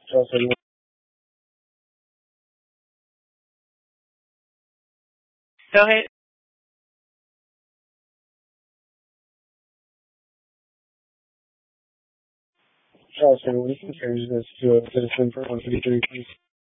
Chelsea. Go ahead. Chelsea, we can change this to a citizen for 153, please.